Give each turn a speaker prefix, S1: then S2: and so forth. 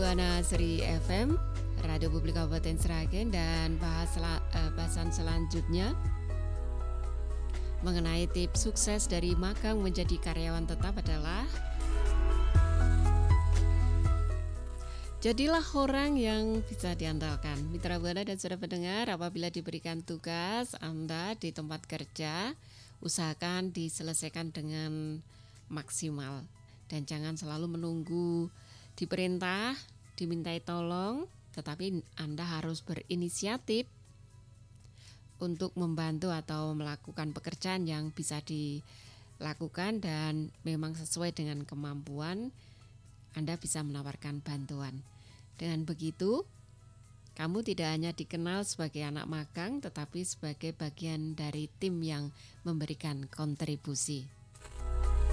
S1: Buana Sri FM, Radio Publik Kabupaten Sragen, dan bahasan selanjutnya mengenai tips sukses dari magang menjadi karyawan tetap adalah jadilah orang yang bisa diandalkan. Mitra Buana dan saudara pendengar, apabila diberikan tugas Anda di tempat kerja, usahakan diselesaikan dengan maksimal dan jangan selalu menunggu diperintah, dimintai tolong, tetapi Anda harus berinisiatif untuk membantu atau melakukan pekerjaan yang bisa dilakukan dan memang sesuai dengan kemampuan. Anda bisa menawarkan bantuan. Dengan begitu, kamu tidak hanya dikenal sebagai anak magang, tetapi sebagai bagian dari tim yang memberikan kontribusi.